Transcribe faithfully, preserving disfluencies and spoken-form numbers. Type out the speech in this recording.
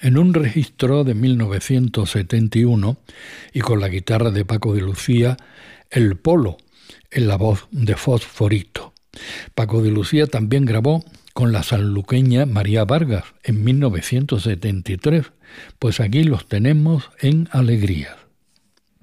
en un registro de mil novecientos setenta y uno y con la guitarra de Paco de Lucía, El Polo, en la voz de Fosforito. Paco de Lucía también grabó con la sanluqueña María Vargas en mil novecientos setenta y tres, pues aquí los tenemos en Alegrías.